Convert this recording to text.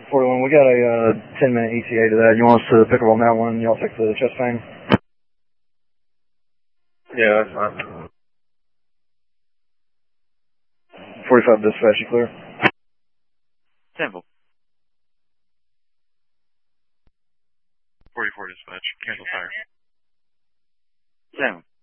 41, we got a 10-minute ETA to that. You want us to pick up on that one? Y'all take the chest pain? Yeah, that's fine. 45 dispatch, you clear? Sample. 44 dispatch, cancel fire. Sam.